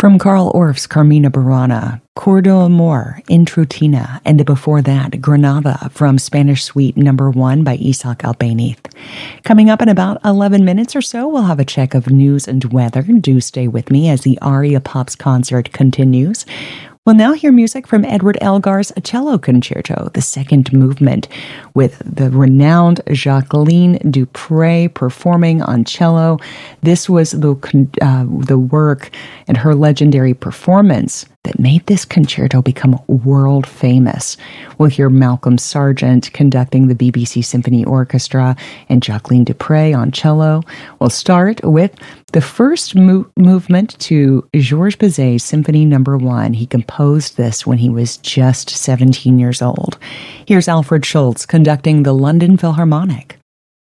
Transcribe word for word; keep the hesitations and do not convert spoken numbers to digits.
From Carl Orff's Carmina Burana, Cordo Amor, Intrutina, and before that, Granada from Spanish Suite Number One by Isaac Albéniz. Coming up in about eleven minutes or so, we'll have a check of news and weather. Do stay with me as the Aria Pops concert continues. We'll now hear music from Edward Elgar's Cello Concerto, the second movement, with the renowned Jacqueline du Pré performing on cello. This was the uh, the work and her legendary performance that made this concerto become world famous. We'll hear Malcolm Sargent conducting the B B C Symphony Orchestra and Jacqueline du Pré on cello. We'll start with the first mo- movement to Georges Bizet's Symphony Number One. He composed this when he was just seventeen years old. Here's Alfred Schultz conducting the London Philharmonic.